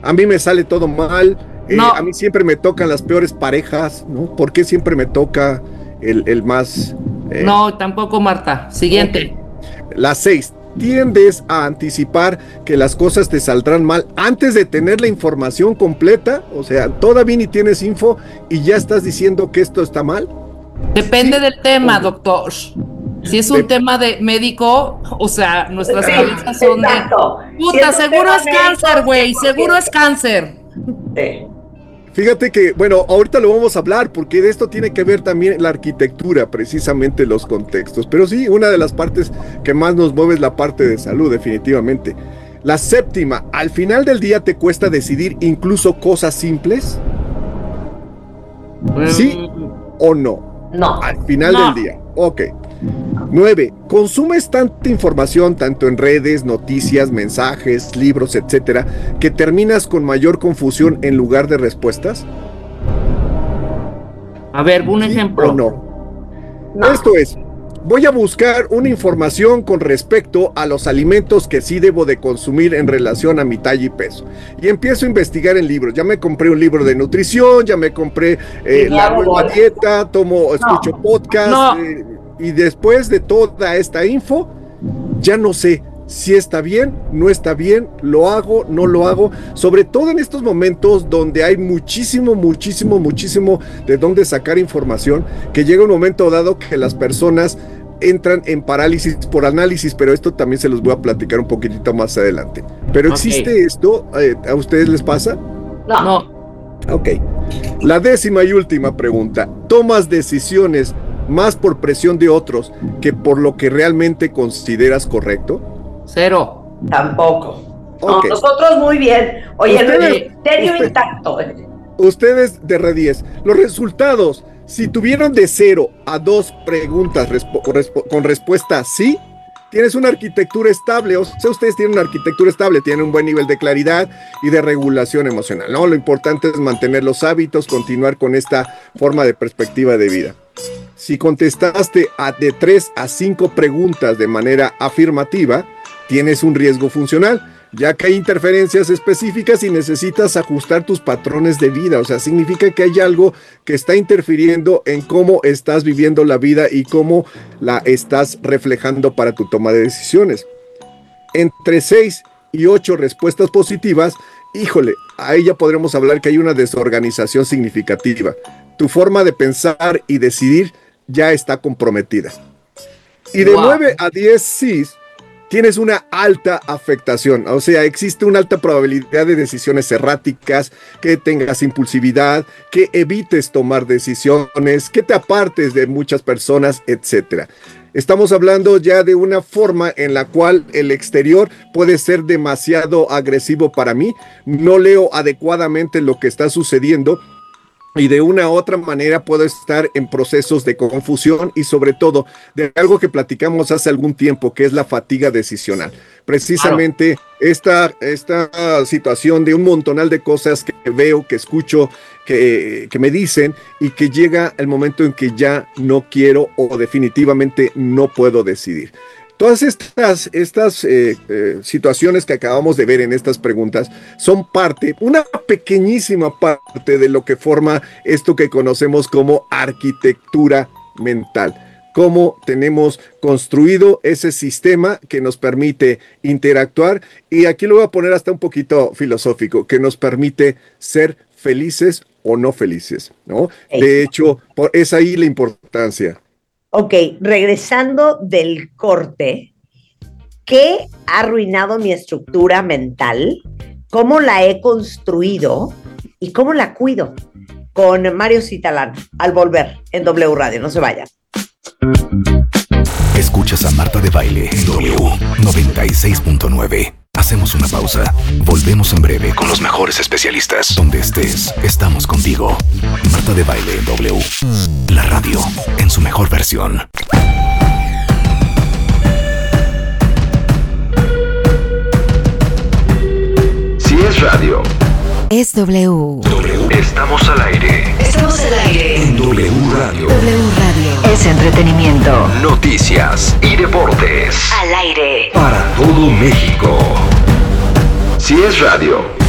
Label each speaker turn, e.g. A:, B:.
A: a mí me sale todo mal,
B: No.
A: a mí siempre me tocan las peores parejas, ¿no? ¿Por qué siempre me toca el más...
B: No, tampoco, Marta. Siguiente.
A: La 6. Tiendes a anticipar que las cosas te saldrán mal antes de tener la información completa, o sea, todavía ni tienes info y ya estás diciendo que esto está mal.
B: Depende
A: Sí.
B: del tema, doctor. Si es un tema de médico, o sea, nuestras cabezas son
C: Exacto.
B: de... Puta,
C: Si es un
B: seguro
C: tema
B: es cáncer,
C: médico,
B: güey,
C: 100%.
B: seguro es cáncer.
C: Sí.
A: Fíjate que, bueno, ahorita lo vamos a hablar porque de esto tiene que ver también la arquitectura, precisamente los contextos. Pero sí, una de las partes que más nos mueve es la parte de salud, definitivamente. La 7, al final del día te cuesta decidir incluso cosas simples, ¿sí o no?
C: No.
A: Al final
B: No.
A: del día, ok. 9, consumes tanta información, tanto en redes, noticias, mensajes, libros, etcétera, que terminas con mayor confusión en lugar de respuestas.
B: A ver, un
A: ¿Sí
B: ejemplo.
A: o no?
C: No.
A: Esto es, voy a buscar una información con respecto a los alimentos que sí debo de consumir en relación a mi talla y peso. Y empiezo a investigar en libros. Ya me compré un libro de nutrición, ya me compré la nueva dieta, escucho podcast.
B: No.
A: Y después de toda esta info, ya no sé si está bien, no está bien, lo hago, no lo hago, sobre todo en estos momentos donde hay muchísimo de dónde sacar información, que llega un momento dado que las personas entran en parálisis por análisis, pero esto también se los voy a platicar un poquitito más adelante. Pero ¿existe esto? ¿A ustedes les pasa?
B: No.
A: Ok. La 10ª y última pregunta. ¿Tomas decisiones más por presión de otros que por lo que realmente consideras correcto?
B: 0.
C: Tampoco. No,
A: Ok.
C: nosotros muy bien. Oye,
A: Ustedes-
C: serio intacto.
A: Ustedes de R10, los resultados, si tuvieron de 0 a 2 preguntas con respuesta sí, tienes una arquitectura estable, o sea, ustedes tienen una arquitectura estable, tienen un buen nivel de claridad y de regulación emocional, ¿no? Lo importante es mantener los hábitos, continuar con esta forma de perspectiva de vida. Si contestaste de 3 a 5 preguntas de manera afirmativa, tienes un riesgo funcional, ya que hay interferencias específicas y necesitas ajustar tus patrones de vida. O sea, significa que hay algo que está interfiriendo en cómo estás viviendo la vida y cómo la estás reflejando para tu toma de decisiones. Entre 6 y 8 respuestas positivas, híjole, ahí ya podremos hablar que hay una desorganización significativa. Tu forma de pensar y decidir ya está comprometida. Y de 9 a 10 sís, tienes una alta afectación, o sea, existe una alta probabilidad de decisiones erráticas, que tengas impulsividad, que evites tomar decisiones, que te apartes de muchas personas, etc. Estamos hablando ya de una forma en la cual el exterior puede ser demasiado agresivo para mí, no leo adecuadamente lo que está sucediendo, y de una u otra manera puedo estar en procesos de confusión y sobre todo de algo que platicamos hace algún tiempo, que es la fatiga decisional. Precisamente esta situación de un montonal de cosas que veo, que escucho, que me dicen y que llega el momento en que ya no quiero o definitivamente no puedo decidir. Todas estas situaciones que acabamos de ver en estas preguntas son parte, una pequeñísima parte de lo que forma esto que conocemos como arquitectura mental. Cómo tenemos construido ese sistema que nos permite interactuar, y aquí lo voy a poner hasta un poquito filosófico, que nos permite ser felices o no felices, ¿no? De hecho, es ahí la importancia.
C: Ok, regresando del corte, ¿qué ha arruinado mi estructura mental? ¿Cómo la he construido? ¿Y cómo la cuido? Con Mario Citalán, al volver en W Radio. No se vayan.
D: Escuchas a Marta de Baile en W 96.9. Hacemos una pausa. Volvemos en breve con los mejores especialistas. Donde estés, estamos contigo. Marta de Baile en W. La radio en su mejor versión.
E: Si es radio,
F: es W.
E: Estamos al aire.
F: Estamos al aire.
E: En W Radio.
F: W Radio. Es entretenimiento.
E: Noticias y deportes.
F: Al aire.
E: Para todo México. Si es radio,